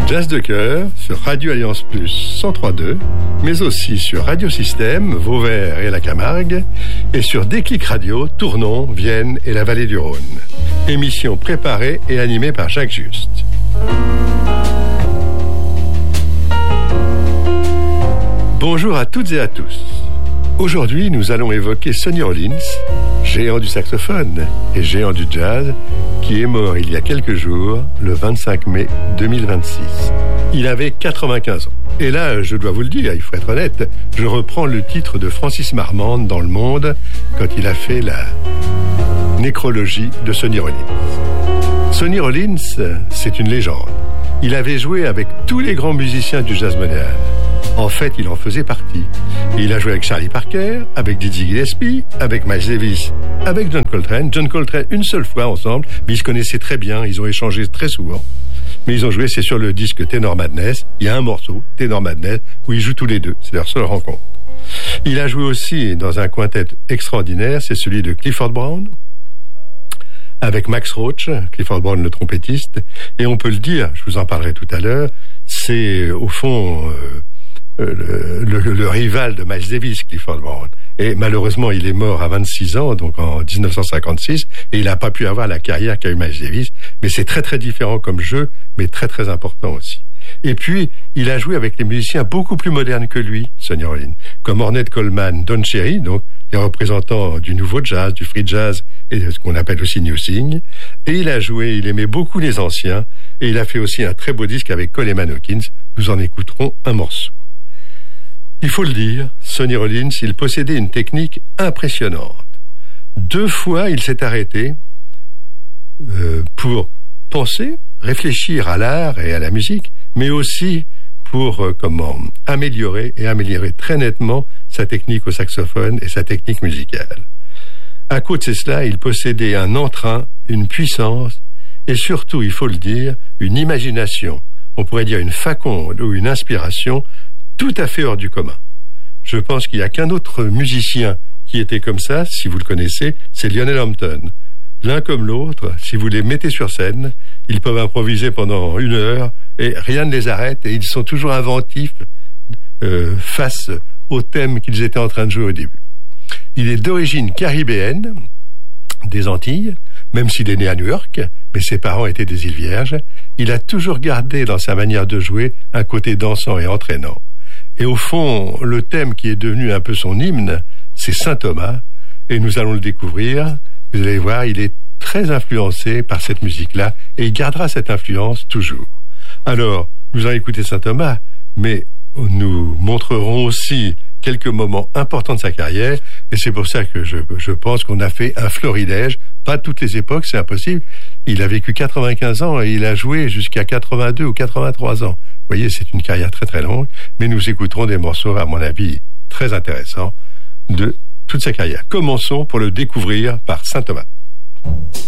Jazz de cœur sur Radio Alliance Plus 103.2, mais aussi sur Radio Système, Vauvert et la Camargue, et sur Déclic Radio, Tournon, Vienne et la Vallée du Rhône. Émission préparée et animée par Jacques Juste. Bonjour à toutes et à tous. Aujourd'hui, nous allons évoquer Sonny Rollins, géant du saxophone et géant du jazz, qui est mort il y a quelques jours, le 25 mai 2026. Il avait 95 ans. Et là, je dois vous le dire, il faut être honnête, je reprends le titre de Francis Marmande dans Le Monde quand il a fait la nécrologie de Sonny Rollins. Sonny Rollins, c'est une légende. Il avait joué avec tous les grands musiciens du jazz moderne. En fait, il en faisait partie. Et il a joué avec Charlie Parker, avec Dizzy Gillespie, avec Miles Davis, avec John Coltrane. John Coltrane une seule fois ensemble, mais ils se connaissaient très bien, ils ont échangé très souvent. Mais ils ont joué, c'est sur le disque Tenor Madness. Il y a un morceau, Tenor Madness, où ils jouent tous les deux. C'est leur seule rencontre. Il a joué aussi dans un quintet extraordinaire, c'est celui de Clifford Brown, avec Max Roach, Clifford Brown le trompettiste. Et on peut le dire, je vous en parlerai tout à l'heure, c'est au fond le rival de Miles Davis, Clifford Brown. Et malheureusement, il est mort à 26 ans, donc en 1956, et il n'a pas pu avoir la carrière qu'a eu Miles Davis. Mais c'est très très différent comme jeu, mais très très important aussi. Et puis, il a joué avec des musiciens beaucoup plus modernes que lui, Sonny Rollins, comme Ornette Coleman, Don Cherry, donc les représentants du nouveau jazz, du free jazz et ce qu'on appelle aussi New Thing. Et il a joué, il aimait beaucoup les anciens, et il a fait aussi un très beau disque avec Coleman Hawkins. Nous en écouterons un morceau. Il faut le dire, Sonny Rollins, il possédait une technique impressionnante. 2 fois, il s'est arrêté pour penser, réfléchir à l'art et à la musique, mais aussi pour améliorer très nettement sa technique au saxophone et sa technique musicale. À côté de cela, il possédait un entrain, une puissance et surtout, il faut le dire, une imagination, on pourrait dire une faconde ou une inspiration tout à fait hors du commun. Je pense qu'il n'y a qu'un autre musicien qui était comme ça, si vous le connaissez, c'est Lionel Hampton. L'un comme l'autre, si vous les mettez sur scène, ils peuvent improviser pendant 1 heure et rien ne les arrête et ils sont toujours inventifs face au thème qu'ils étaient en train de jouer au début. Il est d'origine caribéenne, des Antilles, même s'il est né à New York, mais ses parents étaient des îles Vierges. Il a toujours gardé dans sa manière de jouer un côté dansant et entraînant. Et au fond, le thème qui est devenu un peu son hymne, c'est Saint Thomas, et nous allons le découvrir. Vous allez voir, il est très influencé par cette musique-là, et il gardera cette influence toujours. Alors, nous allons écouter Saint Thomas, mais nous montrerons aussi quelques moments importants de sa carrière, et c'est pour ça que je pense qu'on a fait un florilège. Pas toutes les époques, c'est impossible. Il a vécu 95 ans et il a joué jusqu'à 82 ou 83 ans. Vous voyez, c'est une carrière très très longue, mais nous écouterons des morceaux, à mon avis, très intéressants de toute sa carrière. Commençons pour le découvrir par Saint Thomas.